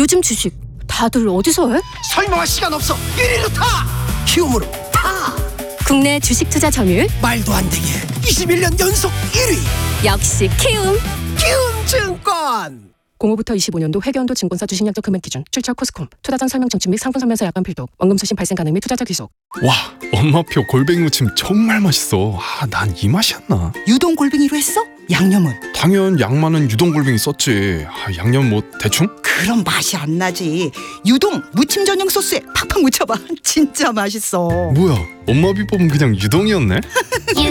요즘 주식 다들 어디서 해? 설명할 시간 없어. 1위로 타. 키움으로 타. 국내 주식 투자 점유율 말도 안 되게 21년 연속 1위. 역시 키움. 키움증권. 05부터 25년도 회계연도 증권사 주식약정 금액 기준 출처 코스콤 투자전 설명 정치 및 상품 설명서 약관 필독 원금 수신 발생 가능 및 투자자 귀속. 와, 엄마표 골뱅이 무침 정말 맛있어. 난 이 맛이었나? 유동 골뱅이로 했어? 양념은? 당연 양 많은 유동 골뱅이 썼지. 양념 뭐 대충? 그럼 맛이 안 나지. 유동 무침 전용 소스에 팍팍 묻혀봐. 진짜 맛있어. 뭐야, 엄마 비법은 그냥 유동이었네?